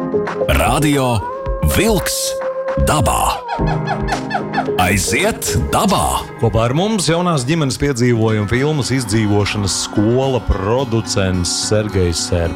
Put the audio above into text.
Radio Vilks dabā. Aiziet dabā! Kopā ar mums jaunās ģimenes piedzīvojuma filmas izdzīvošanas skola producents Sergejs Sērps.